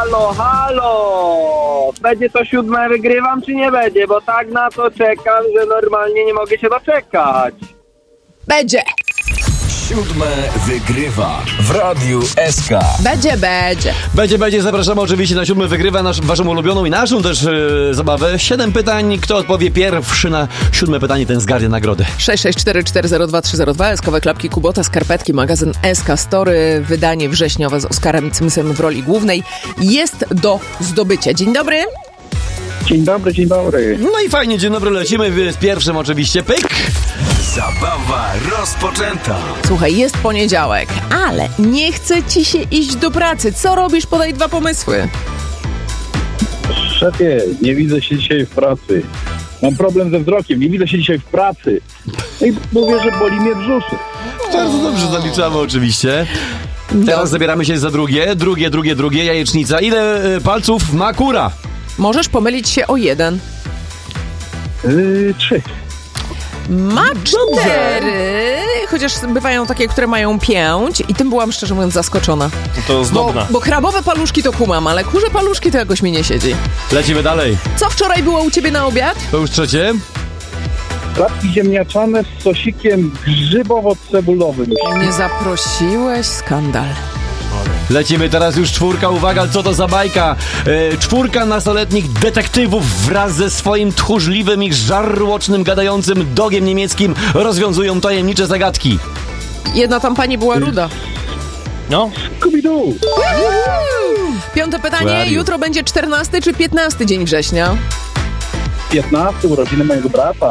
halo! Będzie to 7 wygrywam, czy nie będzie? Bo tak na to czekam, że normalnie nie mogę się doczekać. Będzie. 7 wygrywa w Radiu SK. Będzie. Zapraszamy oczywiście na 7 wygrywa waszą ulubioną i naszą też zabawę. 7 pytań. Kto odpowie pierwszy na 7 pytanie, ten zgarnie nagrodę. 664402302, eskowe klapki Kubota, skarpetki, magazyn SK Story, wydanie wrześniowe z Oskarem Cymsem w roli głównej jest do zdobycia. Dzień dobry. Dzień dobry. No i fajnie, dzień dobry, lecimy z pierwszym oczywiście. Pyk! Zabawa rozpoczęta. Słuchaj, jest poniedziałek, ale nie chce ci się iść do pracy. Co robisz? Podaj 2 pomysły. Szefie, nie widzę się dzisiaj w pracy. Mam problem ze wzrokiem, nie widzę się dzisiaj w pracy. No i mówię, że boli mnie brzuszek. Bardzo dobrze zaliczamy oczywiście. Teraz zabieramy się za drugie, jajecznica. Ile palców ma kura? Możesz pomylić się o 1. 3. Ma 4, chociaż bywają takie, które mają 5 i tym byłam szczerze mówiąc zaskoczona. To zdobna. Bo krabowe paluszki to kumam, ale kurze paluszki to jakoś mi nie siedzi. Lecimy dalej. Co wczoraj było u ciebie na obiad? To już trzecie. Klapki ziemniaczane z sosikiem grzybowo-cebulowym. Nie zaprosiłeś, skandal. Lecimy teraz już 4, uwaga, co to za bajka? 4 nastoletnich detektywów wraz ze swoim tchórzliwym i żarłocznym, gadającym dogiem niemieckim rozwiązują tajemnicze zagadki. Jedna tam pani była ruda. No. Scooby-Doo! 5 pytanie, jutro będzie 14 czy 15 dzień września? 15, urodziny mojego brata.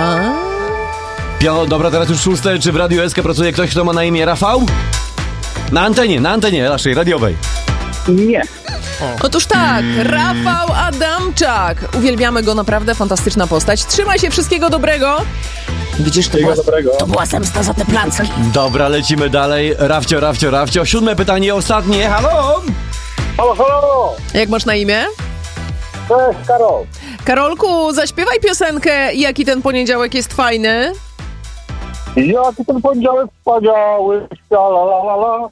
Dobra, teraz już 6. Czy w Radiu SK pracuje ktoś, kto ma na imię Rafał? Na antenie naszej radiowej. Nie. Otóż tak, Rafał Adamczak. Uwielbiamy go, naprawdę fantastyczna postać. Trzymaj się, wszystkiego dobrego. Widzisz, to była zemsta za te placki. Dobra, lecimy dalej. Rafcio. 7 pytanie, ostatnie. Halo? Halo! Jak masz na imię? Cześć, Karol. Karolku, zaśpiewaj piosenkę Jaki ten poniedziałek jest fajny. Jaki ten poniedziałek wspaniały, la la la la.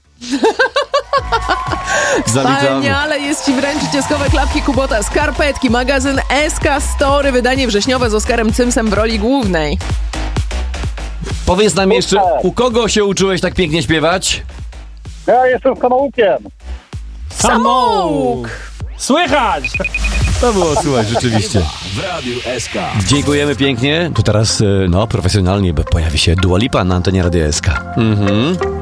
Wspaniale jest ci wręczyć eskowe klapki Kubota, skarpetki, magazyn SK Story, wydanie wrześniowe z Oskarem Cymsem w roli głównej. Powiedz nam jeszcze, u kogo się uczyłeś tak pięknie śpiewać? Ja jestem samoukiem. Samouk! Słychać! To było słychać, rzeczywiście. W Radiu SK. Dziękujemy pięknie. Tu teraz, profesjonalnie, bo pojawi się Dua Lipa na antenie Radia SK.